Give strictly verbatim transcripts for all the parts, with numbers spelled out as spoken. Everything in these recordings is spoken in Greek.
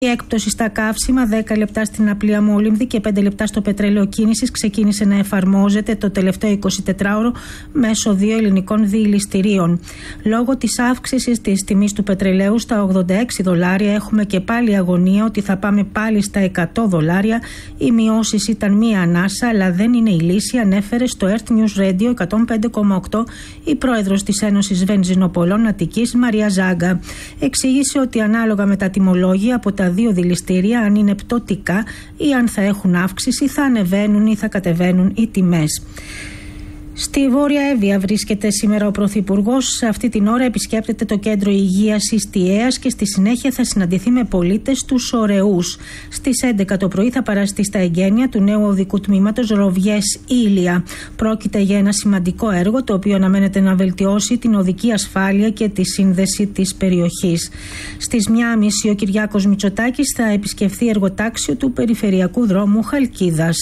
Η έκπτωση στα καύσιμα, δέκα λεπτά στην απλή αμόλυνδη και πέντε λεπτά στο πετρέλαιο κίνησης, ξεκίνησε να εφαρμόζεται το τελευταίο εικοσιτετράωρο μέσω δύο ελληνικών διηληστηρίων. Λόγω της αύξησης της τιμής του πετρελαίου στα ογδόντα έξι δολάρια, έχουμε και πάλι αγωνία ότι θα πάμε πάλι στα εκατό δολάρια. Οι μειώσεις ήταν μία ανάσα, αλλά δεν είναι η λύση, ανέφερε στο Earth News Radio εκατόν πέντε κόμμα οκτώ η πρόεδρος της Ένωσης Βενζινοπολών Αττικής, Μαρία Ζάγκα. Εξήγησε ότι ανάλογα με τα τιμολόγια από τα δύο δηληστήρια, αν είναι πτωτικά ή αν θα έχουν αύξηση, θα ανεβαίνουν ή θα κατεβαίνουν οι τιμές. Στη Βόρεια Εύβοια βρίσκεται σήμερα ο Πρωθυπουργός. Σε αυτή την ώρα επισκέπτεται το κέντρο υγείας Ιστιαίας και στη συνέχεια θα συναντηθεί με πολίτες τους Ωρεούς. Στις έντεκα το πρωί θα παραστεί στα εγγένεια του νέου οδικού τμήματος Ροβιές Ήλια. Πρόκειται για ένα σημαντικό έργο, το οποίο αναμένεται να βελτιώσει την οδική ασφάλεια και τη σύνδεση της περιοχής. Στις μία και μισή ο Κυριάκος Μητσοτάκης θα επισκεφθεί εργοτάξιο του περιφερειακού δρόμου Χαλκίδας.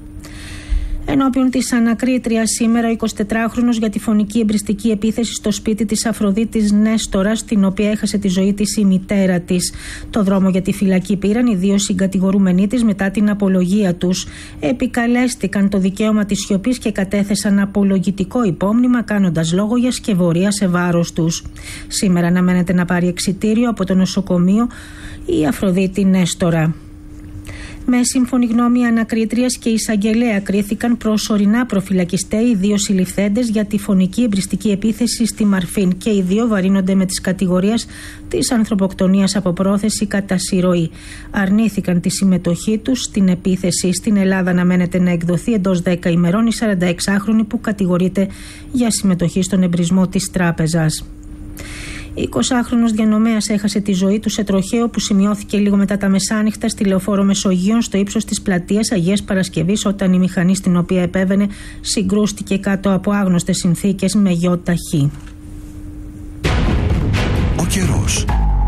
Ενώπιον της ανακρίτριας σήμερα, ο εικοσιτετράχρονος για τη φωνική εμπριστική επίθεση στο σπίτι της Αφροδίτης Νέστορας, στην οποία έχασε τη ζωή της η μητέρα της. Το δρόμο για τη φυλακή πήραν οι δύο συγκατηγορούμενοι της μετά την απολογία τους. Επικαλέστηκαν το δικαίωμα της σιωπής και κατέθεσαν απολογητικό υπόμνημα, κάνοντας λόγο για σκευωρία σε βάρος τους. Σήμερα αναμένεται να πάρει εξιτήριο από το νοσοκομείο η Αφροδίτη Νέστορα. Με σύμφωνη γνώμη ανακρίτριας και εισαγγελέα κρίθηκαν προσωρινά προφυλακιστέ οι δύο συλληφθέντες για τη φωνική εμπριστική επίθεση στη Μαρφίν και οι δύο βαρύνονται με τις κατηγορίες της ανθρωποκτονίας από πρόθεση κατά συρροή. Αρνήθηκαν τη συμμετοχή τους στην επίθεση. Στην Ελλάδα αναμένεται να εκδοθεί εντός δέκα ημερών η σαρανταεξάχρονη που κατηγορείται για συμμετοχή στον εμπρισμό της τράπεζας. εικοσάχρονος διανομέας έχασε τη ζωή του σε τροχαίο που σημειώθηκε λίγο μετά τα μεσάνυχτα στη Λεωφόρο Μεσογείων στο ύψος της πλατείας Αγίας Παρασκευής, όταν η μηχανή στην οποία επέβαινε συγκρούστηκε κάτω από άγνωστες συνθήκες με γιο ταχύ. Ο καιρός.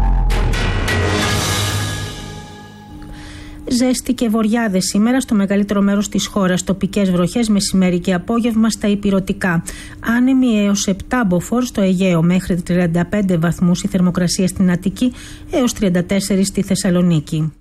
Ζέστη και βοριάδες σήμερα στο μεγαλύτερο μέρος της χώρας. Τοπικές βροχές μεσημέρι και απόγευμα στα ηπειρωτικά. Άνεμοι έως επτά μποφόρ στο Αιγαίο, μέχρι τριάντα πέντε βαθμούς η θερμοκρασία στην Αττική, έως τριάντα τέσσερα στη Θεσσαλονίκη.